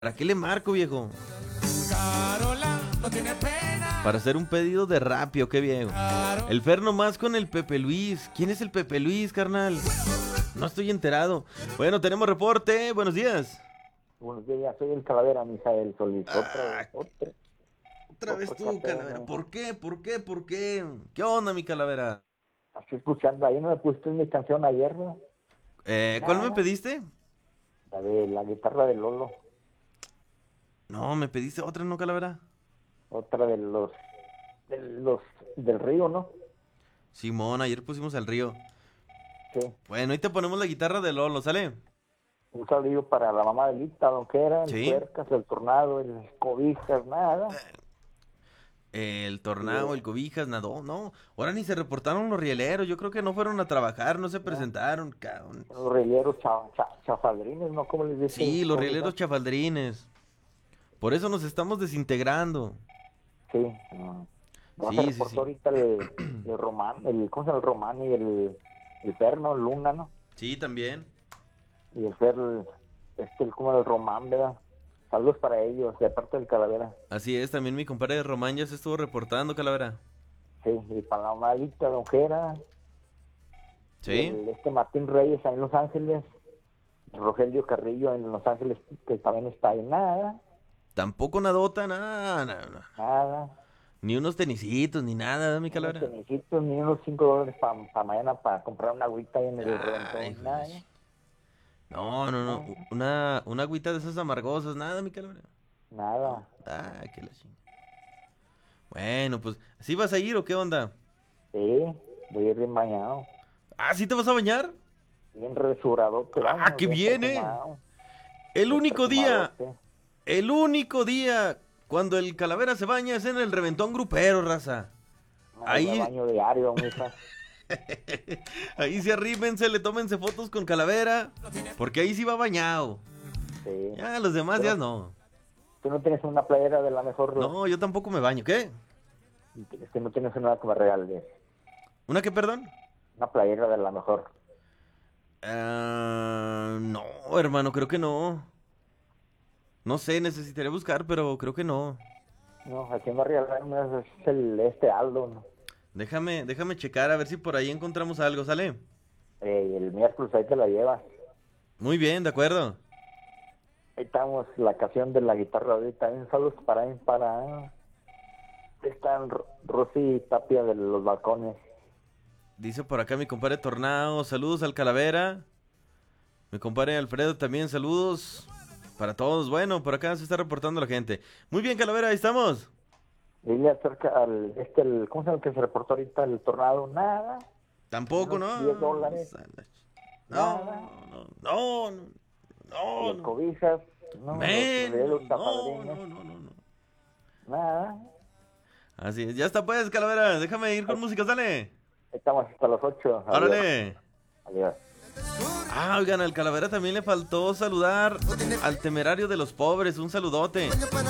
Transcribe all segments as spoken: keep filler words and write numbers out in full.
¿Para qué le marco, viejo? Carola no tiene pena. Para hacer un pedido de Rappi, ¿o qué viejo? El Fer nomás con el Pepe Luis. ¿Quién es el Pepe Luis, carnal? No estoy enterado. Bueno, tenemos reporte. Buenos días. Buenos días, soy el Calavera, Misael Solís. Ah, Otra, otra, Otra vez otra tú, pena. Calavera. ¿Por qué? ¿Por qué? ¿Por qué? ¿Qué onda, mi Calavera? Estoy escuchando, ahí no me pusiste mi canción ayer, ¿no? Eh, ¿Cuál me Nada. pediste? La de la guitarra de Lolo, No, me pediste otra, ¿no, Calavera? otra de los, de los del río, ¿no? Simón, ayer pusimos al río. Sí. Bueno, ahí te ponemos la guitarra de Lolo, ¿sale? Un saludo para la mamá de Lita, Donquera, el Sí. Puercas, el Tornado, el Cobijas, nada. El Tornado, el Cobijas, nadó, no. Ahora ni se reportaron los rieleros. Yo creo que no fueron a trabajar, no se presentaron, cabrón. Los rieleros cha, cha, chafaldrines, ¿no? ¿Cómo les dicen? Sí, los Cobijas. rieleros chafaldrines. Por eso nos estamos desintegrando. Sí. No, no Sí, se sí, reportó sí. ahorita el, el Román, el, ¿cómo se llama? El Román y el, el Perno, Luna, ¿no? Sí, también. Y el Fer, este, el, como el Román, ¿verdad? Saludos para ellos, de parte del Calavera. Así es, también mi compadre de Román ya se estuvo reportando, Calavera. Sí, y para la malita Donjera. ¿Sí? El, este Martín Reyes ahí en Los Ángeles. Rogelio Carrillo en Los Ángeles, que también está ahí. Nada, Tampoco nadota, nada, nada, nada. nada. Ni unos tenisitos, ni nada, mi Unos Calavera. tenisitos, ni unos cinco dólares para mañana para comprar una agüita ahí en el Ay, reventón. hijo de Nada. chi- No, no, no. Una, una agüita de esas amargosas, nada, mi Calavera. Nada. Ah, qué la chingada. Bueno, pues, ¿sí vas a ir o qué onda? Sí, voy a ir bien bañado. Ah, ¿sí te vas a bañar? Bien resurado. Ah, qué bien, ¿eh? El único día, el único día cuando el Calavera se baña es en el reventón grupero, raza. Ahí. Ahí- Baño diario, mija. Ahí se arrímense, le tómense fotos con Calavera, porque ahí sí va bañado. Sí. Ya, los demás Pero- días no. Tú no tienes una playera de la mejor. No, yo tampoco me baño. ¿Qué? Es que no tienes nada que me regales. ¿Una qué, perdón? Una playera de la mejor. Ah, no, hermano, creo que no. No sé, necesitaría buscar, pero creo que no. No, aquí me regalaron es el este Aldo, ¿no? Déjame, déjame checar a ver si por ahí encontramos algo, ¿sale? Eh, el miércoles ahí te la llevas. Muy bien, de acuerdo. Ahí estamos, la canción de la guitarra ahorita. Un saludo para para están Ro- Rosy Tapia de los balcones. Dice por acá mi compadre Tornado, saludos al Calavera. Mi compadre Alfredo también, saludos para todos. Bueno, por acá se está reportando la gente. Muy bien, Calavera, ahí estamos. Dile acerca al este el ¿cómo se llama el que se reportó ahorita el tornado? Nada. Tampoco, Unos ¿no? diez dólares. No, Nada. no, no, no, no, Los no. cobijas, no, Men, los, los no, tapadrinos, no, no, no, no. nada. Así es, ya está pues, Calavera, déjame ir con música, sale. Estamos hasta las ocho. Adiós. Órale. Adiós. Ah, oigan, al Calavera también le faltó saludar al Temerario de los Pobres, un saludote.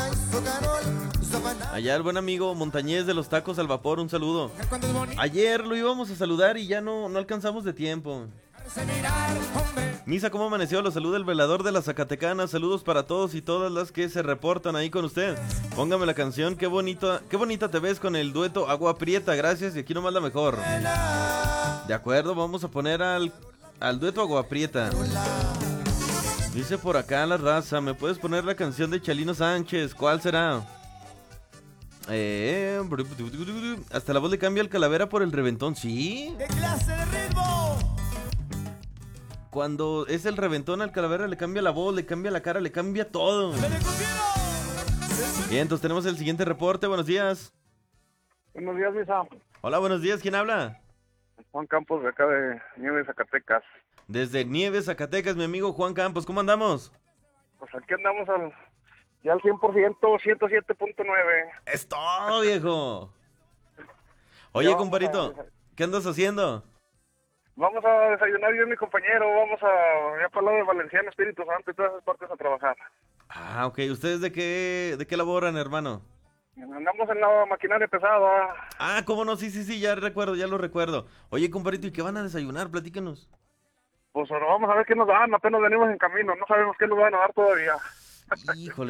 Allá el buen amigo Montañez de los Tacos al Vapor, un saludo. Cuando es bonito Ayer lo íbamos a saludar y ya no, no alcanzamos de tiempo. mirar, hombre. Misa, ¿cómo amaneció? Lo saluda el velador de la Zacatecana. Saludos para todos y todas las que se reportan ahí con usted. Póngame la canción, qué bonita, qué bonita te ves con el dueto Agua Prieta, gracias, y aquí nomás la mejor. De acuerdo, vamos a poner al, al dueto Agua Prieta. Dice por acá la raza, ¿me puedes poner la canción de Chalino Sánchez? ¿Cuál será? Eh, hasta la voz le cambia al Calavera por el reventón, ¿sí? ¿Qué clase de ritmo? Cuando es el reventón al Calavera le cambia la voz, le cambia la cara, le cambia todo. ¡Me le confieso! Bien, entonces tenemos el siguiente reporte, buenos días. Buenos días, Misa. Hola, buenos días, ¿quién habla? Juan Campos, de acá de Nieves, Zacatecas. Desde Nieves, Zacatecas, mi amigo Juan Campos, ¿cómo andamos? Pues aquí andamos al, ya al cien por ciento, ciento siete punto nueve. ¡Es todo, viejo! Oye, Ya vamos comparito, a- ¿qué andas haciendo? Vamos a desayunar yo y mi compañero, vamos a, ya para el lado de Valenciano, Espíritu Santo y todas esas partes a trabajar. Ah, ok, ¿ustedes de qué, de qué laboran, hermano? Andamos en la maquinaria pesada. Ah, cómo no, sí, sí, sí, ya recuerdo, ya lo recuerdo. Oye, comparito, ¿y qué van a desayunar? Platícanos. Pues ahora vamos a ver qué nos dan, apenas venimos en camino, no sabemos qué nos van a dar todavía. Híjole.